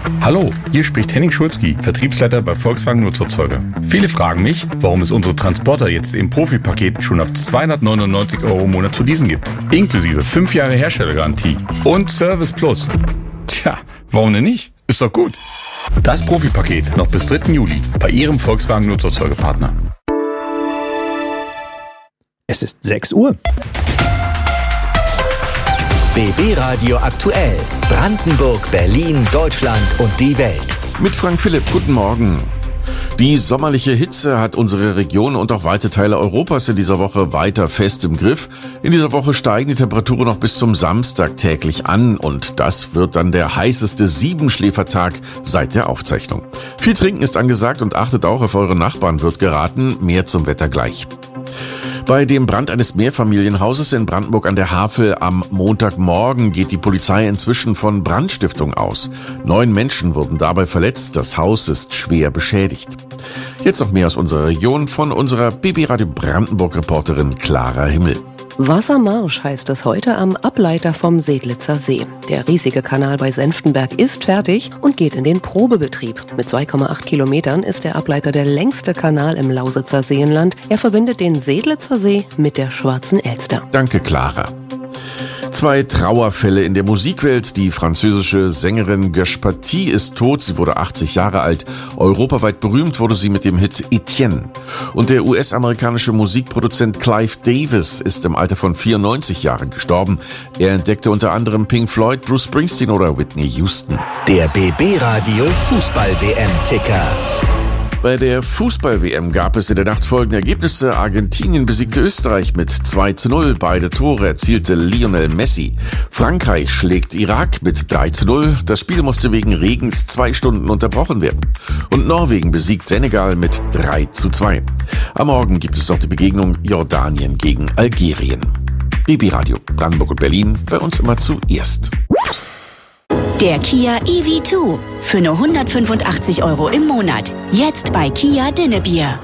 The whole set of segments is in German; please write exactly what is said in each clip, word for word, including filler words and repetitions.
Hallo, hier spricht Henning Schulzki, Vertriebsleiter bei Volkswagen Nutzerzeuger. Viele fragen mich, warum es unsere Transporter jetzt im Profipaket schon ab zweihundertneunundneunzig Euro im Monat zu leasen gibt. Inklusive fünf Jahre Herstellergarantie und Service Plus. Tja, warum denn nicht? Ist doch gut. Das Profipaket noch bis dritten Juli bei Ihrem Volkswagen Nutzerzeugerpartner. Es ist sechs Uhr. B B Radio aktuell. Brandenburg, Berlin, Deutschland und die Welt. Mit Frank Philipp, guten Morgen. Die sommerliche Hitze hat unsere Region und auch weite Teile Europas in dieser Woche weiter fest im Griff. In dieser Woche steigen die Temperaturen noch bis zum Samstag täglich an und das wird dann der heißeste Siebenschläfertag seit der Aufzeichnung. Viel trinken ist angesagt und achtet auch auf eure Nachbarn, wird geraten. Mehr zum Wetter gleich. Bei dem Brand eines Mehrfamilienhauses in Brandenburg an der Havel am Montagmorgen geht die Polizei inzwischen von Brandstiftung aus. Neun Menschen wurden dabei verletzt, das Haus ist schwer beschädigt. Jetzt noch mehr aus unserer Region von unserer B B Radio Brandenburg-Reporterin Clara Himmel. Wassermarsch heißt es heute am Ableiter vom Sedlitzer See. Der riesige Kanal bei Senftenberg ist fertig und geht in den Probebetrieb. Mit zwei Komma acht Kilometern ist der Ableiter der längste Kanal im Lausitzer Seenland. Er verbindet den Sedlitzer See mit der Schwarzen Elster. Danke, Clara. Zwei Trauerfälle in der Musikwelt. Die französische Sängerin Göche Paty ist tot. Sie wurde achtzig Jahre alt. Europaweit berühmt wurde sie mit dem Hit Etienne. Und der U S-amerikanische Musikproduzent Clive Davis ist im Alter von vierundneunzig Jahren gestorben. Er entdeckte unter anderem Pink Floyd, Bruce Springsteen oder Whitney Houston. Der B B Radio Fußball-W M-Ticker. Bei der Fußball-W M gab es in der Nacht folgende Ergebnisse. Argentinien besiegte Österreich mit zwei zu null. Beide Tore erzielte Lionel Messi. Frankreich schlägt Irak mit drei zu null. Das Spiel musste wegen Regens zwei Stunden unterbrochen werden. Und Norwegen besiegt Senegal mit drei zu zwei. Am Morgen gibt es noch die Begegnung Jordanien gegen Algerien. B B Radio Brandenburg und Berlin, bei uns immer zuerst. Der Kia E V zwei für nur hundertfünfundachtzig Euro im Monat. Jetzt bei Kia Dinnebier.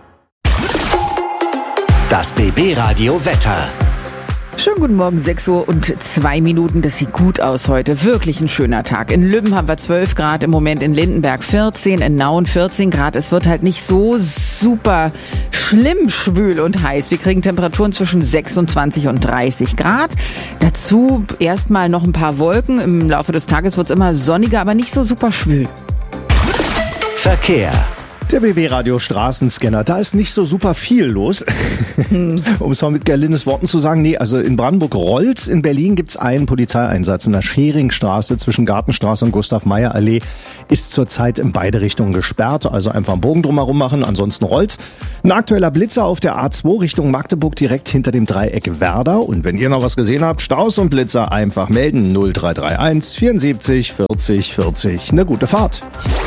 Das B B Radio Wetter. Schönen guten Morgen, sechs Uhr und zwei Minuten. Das sieht gut aus heute. Wirklich ein schöner Tag. In Lübben haben wir zwölf Grad, im Moment in Lindenberg vierzehn, in Nauen vierzehn Grad. Es wird halt nicht so super schlimm schwül und heiß. Wir kriegen Temperaturen zwischen sechsundzwanzig und dreißig Grad. Dazu erstmal noch ein paar Wolken. Im Laufe des Tages wird es immer sonniger, aber nicht so super schwül. Verkehr. Der B B Radio Straßenscanner, da ist nicht so super viel los. Hm. Um es mal mit Gerlindes Worten zu sagen, nee, also in Brandenburg-Rolz in Berlin gibt's einen Polizeieinsatz in der Scheringstraße zwischen Gartenstraße und Gustav-Meyer-Allee. Ist zurzeit in beide Richtungen gesperrt, also einfach einen Bogen drumherum machen, ansonsten Rolz. Ein aktueller Blitzer auf der A zwei Richtung Magdeburg direkt hinter dem Dreieck Werder. Und wenn ihr noch was gesehen habt, Staus und Blitzer einfach melden. null drei drei eins vierundsiebzig vierzig vierzig. Eine gute Fahrt.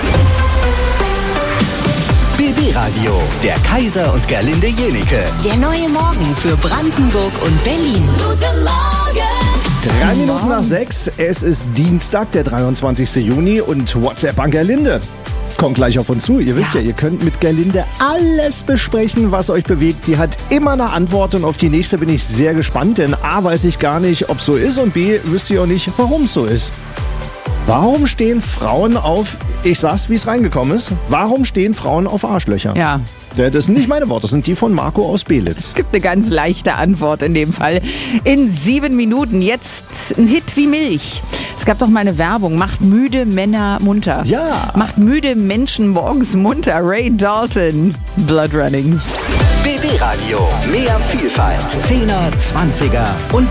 B B Radio, der Kaiser und Gerlinde Jenike. Der neue Morgen für Brandenburg und Berlin. Guten Morgen! Drei Minuten nach sechs, es ist Dienstag, der dreiundzwanzigsten Juni und WhatsApp an Gerlinde. Kommt gleich auf uns zu. Ihr wisst ja, ihr könnt mit Gerlinde alles besprechen, was euch bewegt. Die hat immer eine Antwort und auf die nächste bin ich sehr gespannt, denn A, weiß ich gar nicht, ob so ist und B, wisst ihr auch nicht, warum es so ist. Warum stehen Frauen auf, ich sag's, wie es reingekommen ist, warum stehen Frauen auf Arschlöcher? Ja. Das sind nicht meine Worte, das sind die von Marco aus Belitz. Es gibt eine ganz leichte Antwort in dem Fall. In sieben Minuten jetzt ein Hit wie Milch. Es gab doch mal eine Werbung, macht müde Männer munter. Ja. Macht müde Menschen morgens munter. Ray Dalton, Blood Running. B B Radio, mehr Vielfalt. Zehner, Zwanziger und